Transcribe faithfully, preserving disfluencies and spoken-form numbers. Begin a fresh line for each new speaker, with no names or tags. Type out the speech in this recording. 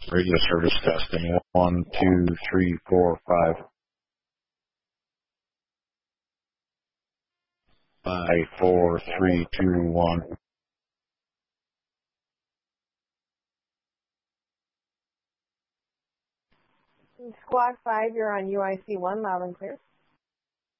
Radio service testing. One, two, three, four, five. Five, four, three, two, one.
Squawk five, you're on U I C one, loud and clear.